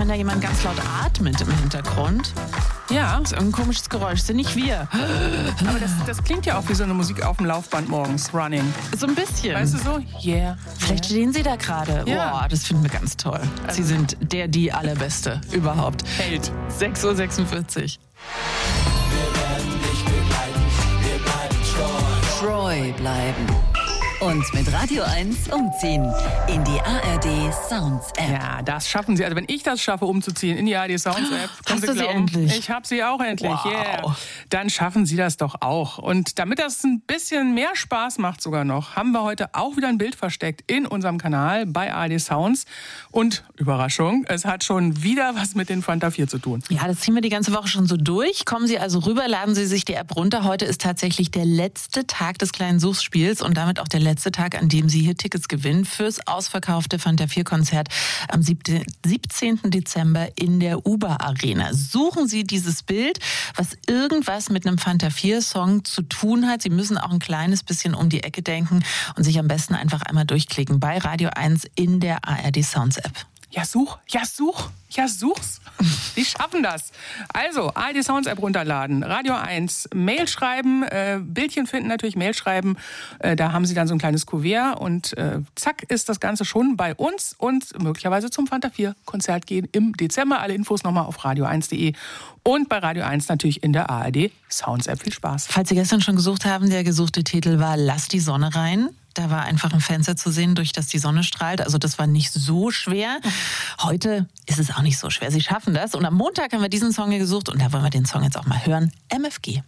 wenn da jemand ganz laut atmet im Hintergrund. Ja. Das ist irgendein komisches Geräusch, sind nicht wir. Aber das klingt ja auch wie so eine Musik auf dem Laufband morgens, Running. So ein bisschen. Weißt du so? Yeah. Vielleicht stehen Sie da gerade. Ja. Boah, das finden wir ganz toll. Sie sind die allerbeste überhaupt. Held. 6:46 Uhr. Wir werden dich begleiten, wir bleiben treu bleiben. Und mit Radio 1 umziehen in die ARD Sounds App. Ja, das schaffen Sie. Also wenn ich das schaffe, umzuziehen in die ARD Sounds App, können Hast Sie du sie glauben, endlich? ich habe sie auch endlich. Wow. Yeah. Dann schaffen Sie das doch auch. Und damit das ein bisschen mehr Spaß macht sogar noch, haben wir heute auch wieder ein Bild versteckt in unserem Kanal bei ARD Sounds. Und Überraschung, es hat schon wieder was mit den Fanta 4 zu tun. Ja, das ziehen wir die ganze Woche schon so durch. Kommen Sie also rüber, laden Sie sich die App runter. Heute ist tatsächlich der letzte Tag des kleinen Suchspiels und damit auch der letzte Tag, an dem Sie hier Tickets gewinnen fürs ausverkaufte Fanta 4 Konzert am 17. Dezember in der Uber Arena. Suchen Sie dieses Bild, was irgendwas mit einem Fanta 4 Song zu tun hat. Sie müssen auch ein kleines bisschen um die Ecke denken und sich am besten einfach einmal durchklicken bei Radio 1 in der ARD Sounds App. Ja, such's. Die schaffen das. Also, ARD Sounds App runterladen, Radio 1, Mail schreiben, Bildchen finden natürlich, Mail schreiben. Da haben Sie dann so ein kleines Kuvert und zack ist das Ganze schon bei uns und möglicherweise zum Fanta 4 Konzert gehen im Dezember. Alle Infos nochmal auf radio1.de und bei Radio 1 natürlich in der ARD Sounds App. Viel Spaß. Falls Sie gestern schon gesucht haben, der gesuchte Titel war Lass die Sonne rein. Da war einfach ein Fenster zu sehen, durch das die Sonne strahlt. Also das war nicht so schwer. Heute ist es auch nicht so schwer. Sie schaffen das. Und am Montag haben wir diesen Song hier gesucht. Und da wollen wir den Song jetzt auch mal hören. MFG.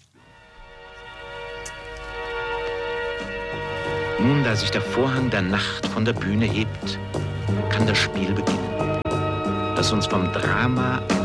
Nun, da sich der Vorhang der Nacht von der Bühne hebt, kann das Spiel beginnen, das uns vom Drama